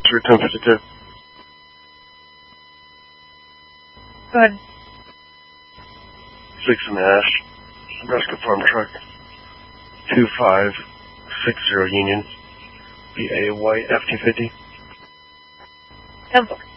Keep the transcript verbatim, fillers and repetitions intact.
ten fifty-two. Go ahead. Six and Ash, Nebraska Farm Truck, two five six zero Union, B A white F two fifty. ten four.